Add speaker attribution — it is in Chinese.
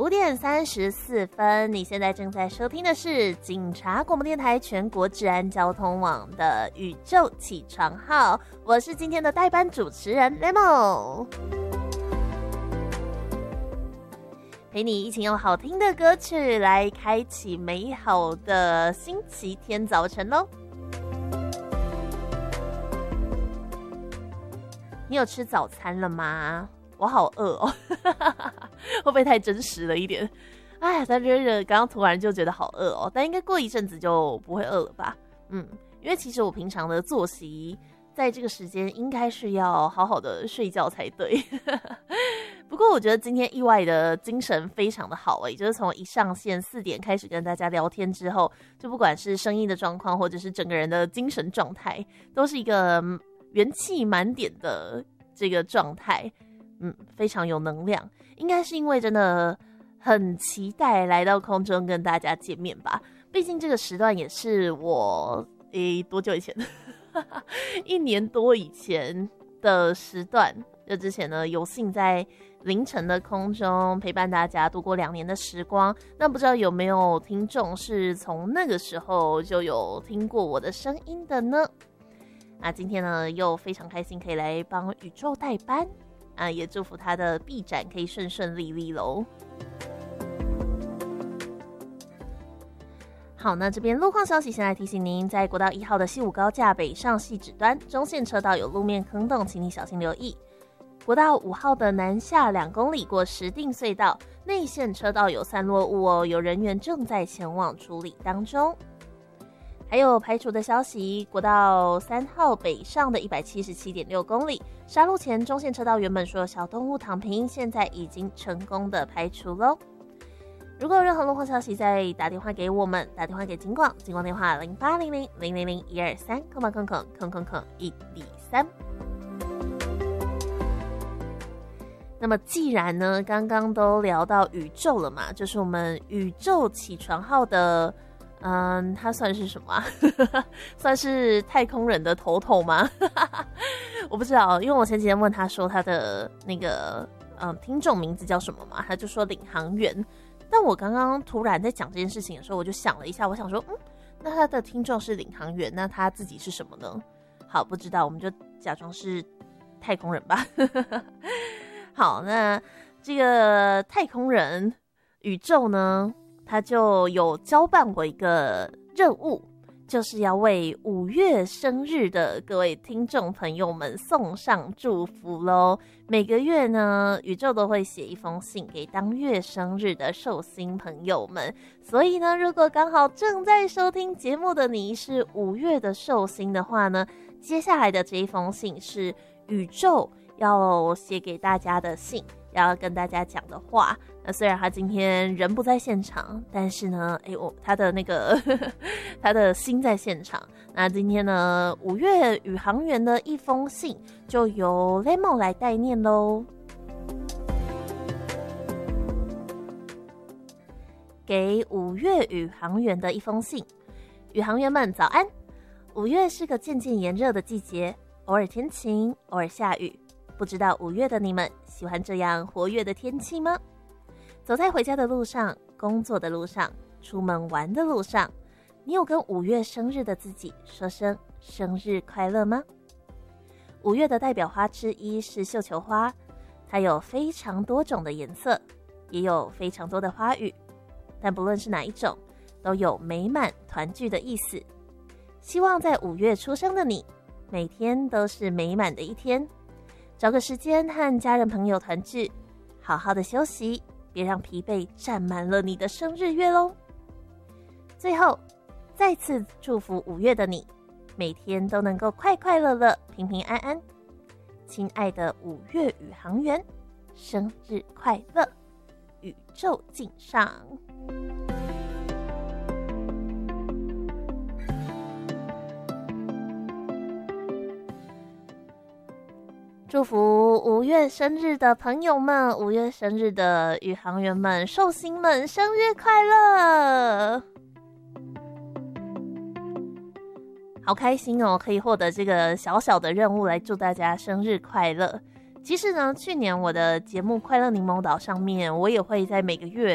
Speaker 1: 5:34，你现在正在收听的是警察广播电台全国治安交通网的宇宙起床号，我是今天的代班主持人 Lemo， 陪你一起用好听的歌曲来开启美好的星期天早晨咯。你有吃早餐了吗？我好饿哦，会不会太真实了一点？哎，但是刚刚突然就觉得好饿哦，但应该过一阵子就不会饿了吧？因为其实我平常的作息在这个时间应该是要好好的睡觉才对。不过我觉得今天意外的精神非常的好欸，就是从一上线4点开始跟大家聊天之后，就不管是声音的状况或者是整个人的精神状态，都是一个元气满点的这个状态，非常有能量。应该是因为真的很期待来到空中跟大家见面吧，毕竟这个时段也是我多久以前1年多以前的时段，就之前呢有幸在凌晨的空中陪伴大家度过2年的时光。那不知道有没有听众是从那个时候就有听过我的声音的呢？那今天呢又非常开心可以来帮宇宙代班也祝福他的臂展可以顺顺利利咯。好，那这边路况消息先来提醒您，在国道1号的西武高架北上汐止端中线车道有路面坑洞，请你小心留意。国道5号的南下2公里过石碇隧道，内线车道有散落物哦，有人员正在前往处理当中。还有排除的消息，国道3号北上的 177.6 公里，沙鹿前中线车道原本说小动物躺平，现在已经成功的排除咯。如果有任何路况消息，再打电话给我们，打电话给警广，警广电话0800-000-123，空空空空空空123。那么既然呢刚刚都聊到宇宙了嘛，就是我们宇宙起床号的他算是什么啊？算是太空人的头头吗？我不知道，因为我前几天问他说他的那个听众名字叫什么嘛，他就说领航员。但我刚刚突然在讲这件事情的时候，我就想了一下，我想说那他的听众是领航员，那他自己是什么呢？好，不知道，我们就假装是太空人吧。好，那这个太空人宇宙呢，他就有交办我一个任务，就是要为5月生日的各位听众朋友们送上祝福咯。每个月呢，宇宙都会写一封信给当月生日的寿星朋友们，所以呢，如果刚好正在收听节目的你是5月的寿星的话呢，接下来的这一封信是宇宙要写给大家的信，要跟大家讲的话。那虽然他今天人不在现场，但是呢他的那个他的心在现场。那今天呢5月宇航员的一封信就由 Lemon 来代念咯。给5月宇航员的一封信，宇航员们早安。5月是个渐渐炎热的季节，偶尔天晴，偶尔下雨。不知道5月的你们喜欢这样活跃的天气吗？走在回家的路上，工作的路上，出门玩的路上，你有跟5月生日的自己说声生日快乐吗？5月的代表花之一是绣球花，它有非常多种的颜色，也有非常多的花语，但不论是哪一种，都有美满团聚的意思。希望在5月出生的你，每天都是美满的一天。找个时间和家人朋友团聚，好好的休息，别让疲惫占满了你的生日月咯。最后再次祝福5月的你，每天都能够快快乐乐，平平安安。亲爱的5月宇航员，生日快乐，宇宙敬上。祝福5月生日的朋友们，5月生日的宇航员们、寿星们，生日快乐！好开心哦，可以获得这个小小的任务来祝大家生日快乐。其实呢，去年我的节目《快乐柠檬岛》上面，我也会在每个月